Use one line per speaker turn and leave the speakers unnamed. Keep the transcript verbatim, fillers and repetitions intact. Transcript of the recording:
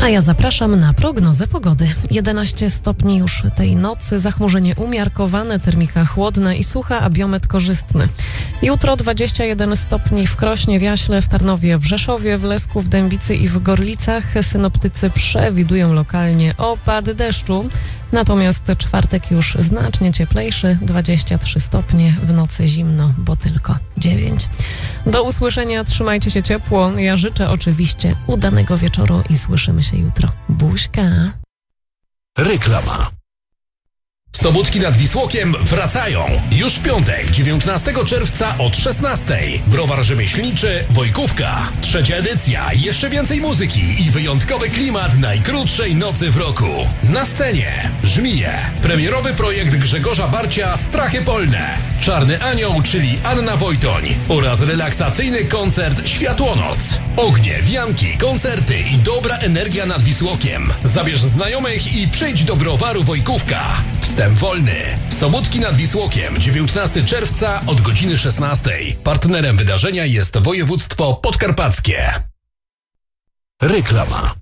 A ja zapraszam na prognozę pogody. jedenaście stopni już tej nocy, zachmurzenie umiarkowane, termika chłodna i sucha, a biometr korzystny. Jutro dwadzieścia jeden stopni w Krośnie, w Jaśle, w Tarnowie, w Rzeszowie, w Lesku, w Dębicy i w Gorlicach. Synoptycy przewidują lokalnie opady deszczu. Natomiast czwartek już znacznie cieplejszy, dwadzieścia trzy stopnie, w nocy zimno, bo tylko dziewięć. Do usłyszenia, trzymajcie się ciepło. Ja życzę oczywiście udanego wieczoru i słyszymy się jutro. Buźka.
Reklama. Sobótki nad Wisłokiem wracają. Już w piątek, dziewiętnastego czerwca od szesnastej. Browar rzemieślniczy Wojkówka. Trzecia edycja, jeszcze więcej muzyki i wyjątkowy klimat najkrótszej nocy w roku. Na scenie Żmije. Premierowy projekt Grzegorza Barcia Strachy Polne. Czarny Anioł, czyli Anna Wojtoń. Oraz relaksacyjny koncert Światłonoc. Ognie, wianki, koncerty i dobra energia nad Wisłokiem. Zabierz znajomych i przyjdź do Browaru Wojkówka. Wstęp wolny. Sobótki nad Wisłokiem, dziewiętnastego czerwca od godziny szesnastej. Partnerem wydarzenia jest województwo podkarpackie. Reklama.